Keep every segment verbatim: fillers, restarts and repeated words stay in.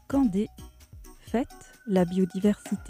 Candé, fête la biodiversité.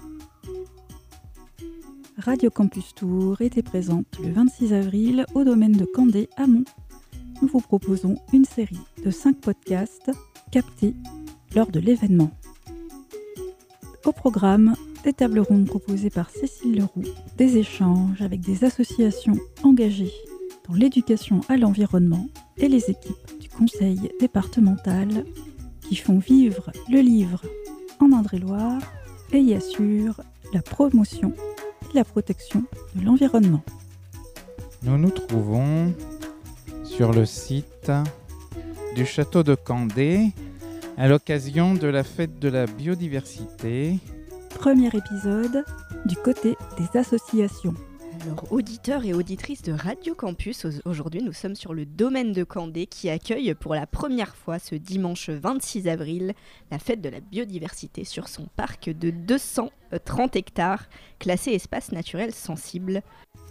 Radio Campus Tours était présente le vingt-six avril au domaine de Candé à Mont. Nous vous proposons une série de cinq podcasts captés lors de l'événement. Au programme, des tables rondes proposées par Cécile Leroux, des échanges avec des associations engagées dans l'éducation à l'environnement et les équipes du conseil départemental qui font vivre le livre en Indre-et-Loire et y assurent la promotion et la protection de l'environnement. Nous nous trouvons sur le site du château de Candé à l'occasion de la fête de la biodiversité. Premier épisode du côté des associations. Alors, auditeurs et auditrices de Radio Campus, aujourd'hui nous sommes sur le domaine de Candé qui accueille pour la première fois ce dimanche vingt-six avril la fête de la biodiversité sur son parc de deux cent trente hectares, classé espace naturel sensible.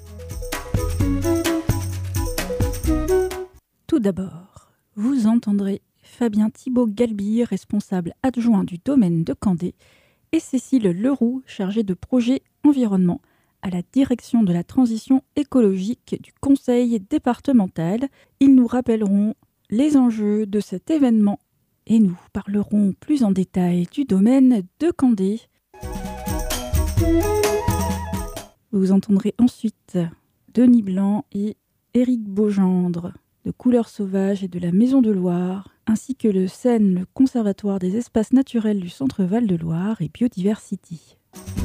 Tout d'abord, vous entendrez Fabien Thibault-Galby, responsable adjoint du domaine de Candé, et Cécile Leroux, chargée de projet environnement à la direction de la transition écologique du conseil départemental. Ils nous rappelleront les enjeux de cet événement et nous parlerons plus en détail du domaine de Candé. Vous entendrez ensuite Denis Blanc et Éric Beaugendre de Couleurs Sauvages et de la Maison de Loire, ainsi que le C E N, le Conservatoire des espaces naturels du Centre Val-de-Loire et Biodiversity.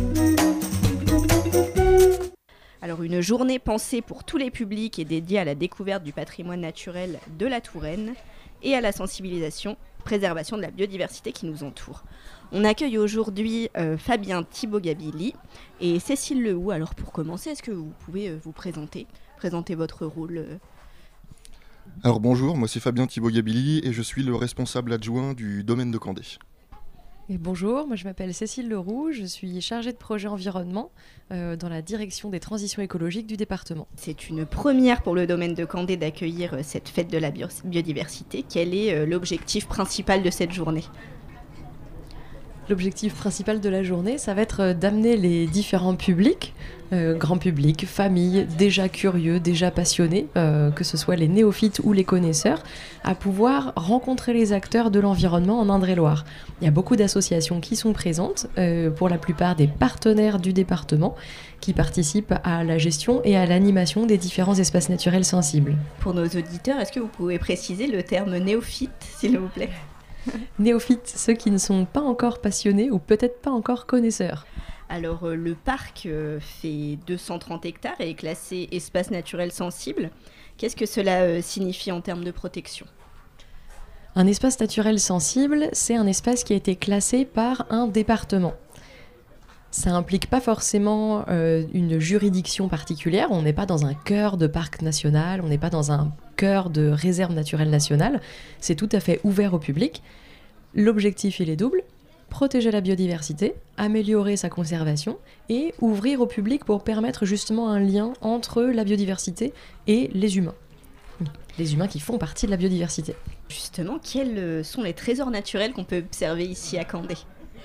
Alors une journée pensée pour tous les publics et dédiée à la découverte du patrimoine naturel de la Touraine et à la sensibilisation, préservation de la biodiversité qui nous entoure. On accueille aujourd'hui euh, Fabien Thibault-Galby et Cécile Leroux. Alors pour commencer, est-ce que vous pouvez euh, vous présenter, présenter votre rôle euh... Alors bonjour, moi c'est Fabien Thibault-Galby et je suis le responsable adjoint du domaine de Candé. Et bonjour, moi je m'appelle Cécile Leroux, je suis chargée de projet environnement euh, dans la direction des transitions écologiques du département. C'est une première pour le domaine de Candé d'accueillir euh, cette fête de la bio- biodiversité. Quel est euh, l'objectif principal de cette journée ? L'objectif principal de la journée, ça va être euh, d'amener les différents publics, euh, grand public, familles, déjà curieux, déjà passionnés, euh, que ce soit les néophytes ou les connaisseurs, à pouvoir rencontrer les acteurs de l'environnement en Indre-et-Loire. Il y a beaucoup d'associations qui sont présentes, euh, pour la plupart des partenaires du département, qui participent à la gestion et à l'animation des différents espaces naturels sensibles. Pour nos auditeurs, est-ce que vous pouvez préciser le terme néophyte, s'il vous plaît ? Néophytes, ceux qui ne sont pas encore passionnés ou peut-être pas encore connaisseurs. Alors euh, le parc euh, fait deux cent trente hectares et est classé espace naturel sensible. Qu'est-ce que cela euh, signifie en termes de protection ? Un espace naturel sensible, c'est un espace qui a été classé par un département. Ça implique pas forcément euh, une juridiction particulière, on n'est pas dans un cœur de parc national, on n'est pas dans un cœur de réserve naturelle nationale, c'est tout à fait ouvert au public. L'objectif, il est double, protéger la biodiversité, améliorer sa conservation et ouvrir au public pour permettre justement un lien entre la biodiversité et les humains. Les humains qui font partie de la biodiversité. Justement, quels sont les trésors naturels qu'on peut observer ici à Candé ?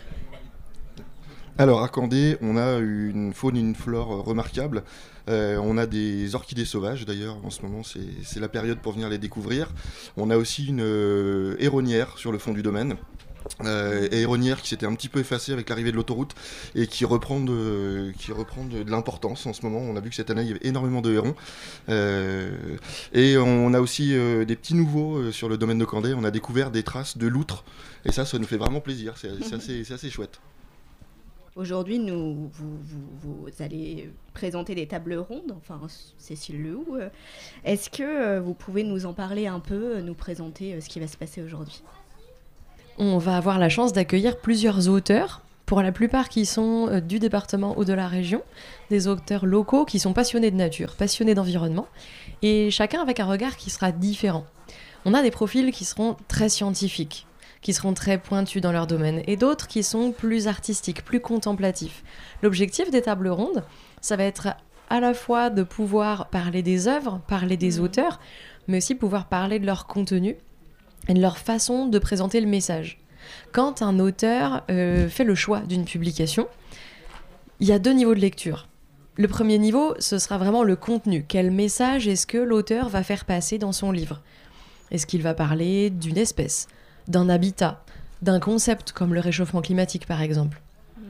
Alors à Candé, on a une faune et une flore remarquables. Euh, on a des orchidées sauvages d'ailleurs, en ce moment c'est, c'est la période pour venir les découvrir. On a aussi une euh, héronnière sur le fond du domaine. Euh, et héronnière qui s'était un petit peu effacée avec l'arrivée de l'autoroute et qui reprend de, qui reprend de, de l'importance en ce moment. On a vu que cette année il y avait énormément de hérons. Euh, et on a aussi euh, des petits nouveaux euh, sur le domaine de Candé. On a découvert des traces de loutres et ça, ça nous fait vraiment plaisir. C'est, c'est, assez, c'est assez chouette. Aujourd'hui, nous, vous, vous, vous allez présenter des tables rondes, enfin Cécile Leroux. Est-ce que vous pouvez nous en parler un peu, nous présenter ce qui va se passer aujourd'hui ? On va avoir la chance d'accueillir plusieurs auteurs, pour la plupart qui sont du département ou de la région, des auteurs locaux qui sont passionnés de nature, passionnés d'environnement, et chacun avec un regard qui sera différent. On a des profils qui seront très scientifiques, qui seront très pointus dans leur domaine, et d'autres qui sont plus artistiques, plus contemplatifs. L'objectif des tables rondes, ça va être à la fois de pouvoir parler des œuvres, parler des auteurs, mais aussi pouvoir parler de leur contenu et de leur façon de présenter le message. quand un auteur euh, fait le choix d'une publication, il y a deux niveaux de lecture. Le premier niveau, ce sera vraiment le contenu. Quel message est-ce que l'auteur va faire passer dans son livre ? Est-ce qu'il va parler d'une espèce, d'un habitat, d'un concept comme le réchauffement climatique par exemple ?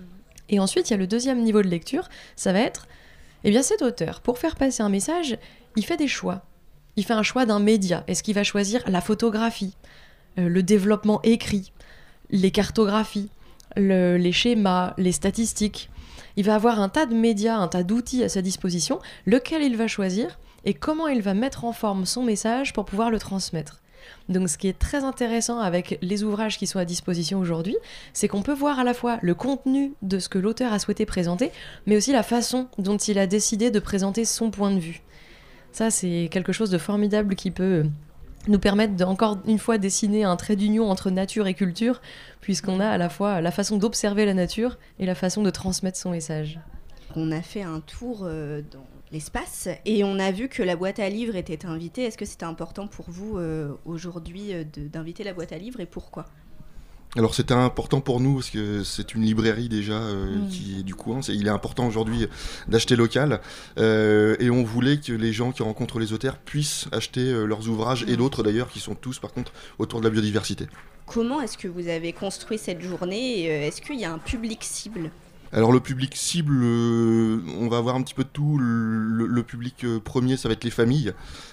Et ensuite, il y a le deuxième niveau de lecture, ça va être, eh bien cet auteur, pour faire passer un message, il fait des choix. Il fait un choix d'un média. Est-ce qu'il va choisir la photographie, euh, le développement écrit, les cartographies, le, les schémas, les statistiques ? Il va avoir un tas de médias, un tas d'outils à sa disposition, lequel il va choisir et comment il va mettre en forme son message pour pouvoir le transmettre. Donc ce qui est très intéressant avec les ouvrages qui sont à disposition aujourd'hui, c'est qu'on peut voir à la fois le contenu de ce que l'auteur a souhaité présenter, mais aussi la façon dont il a décidé de présenter son point de vue. Ça, c'est quelque chose de formidable qui peut nous permettre de, encore une fois, dessiner un trait d'union entre nature et culture, puisqu'on a à la fois la façon d'observer la nature et la façon de transmettre son message. On a fait un tour euh, dans l'espace et on a vu que la boîte à livres était invitée. Est-ce que c'était important pour vous euh, aujourd'hui euh, de, d'inviter la boîte à livres et pourquoi ? Alors c'était important pour nous parce que c'est une librairie déjà euh, mmh. qui est du coin. C'est, il est important aujourd'hui d'acheter local euh, et on voulait que les gens qui rencontrent les auteurs puissent acheter euh, leurs ouvrages mmh. et d'autres d'ailleurs qui sont tous par contre autour de la biodiversité. Comment est-ce que vous avez construit cette journée et euh, est-ce qu'il y a un public cible ? Alors le public cible, euh, on va avoir un petit peu de tout. Le, le public euh, premier, ça va être les familles.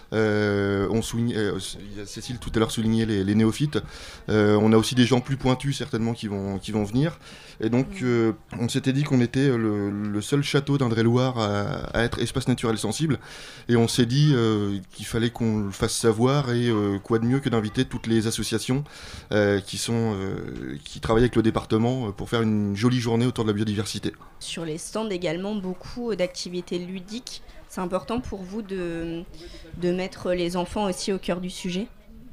Euh, on souligne, euh, Cécile tout à l'heure soulignait les, les néophytes. Euh, on a aussi des gens plus pointus certainement qui vont, qui vont venir. Et donc euh, on s'était dit qu'on était le, le seul château d'Indre-et-Loire à, à être espace naturel sensible. Et on s'est dit euh, qu'il fallait qu'on le fasse savoir et euh, quoi de mieux que d'inviter toutes les associations euh, qui, sont, euh, qui travaillent avec le département pour faire une jolie journée autour de la biodiversité. Sur les stands également, beaucoup d'activités ludiques. C'est important pour vous de, de mettre les enfants aussi au cœur du sujet ?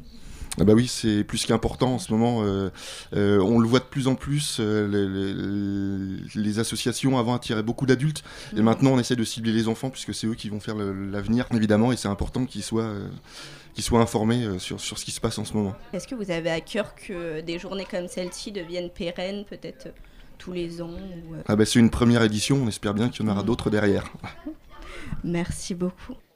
Ah bah oui, c'est plus qu'important en ce moment. Euh, euh, on le voit de plus en plus. Euh, les, les, les associations avant attiraient beaucoup d'adultes. Mmh. Et maintenant, on essaie de cibler les enfants puisque c'est eux qui vont faire le, l'avenir, évidemment. Et c'est important qu'ils soient, euh, qu'ils soient informés euh, sur, sur ce qui se passe en ce moment. Est-ce que vous avez à cœur que des journées comme celle-ci deviennent pérennes, peut-être tous les ans ou... Ah bah c'est une première édition. On espère bien qu'il y en aura mmh. d'autres derrière. Merci beaucoup.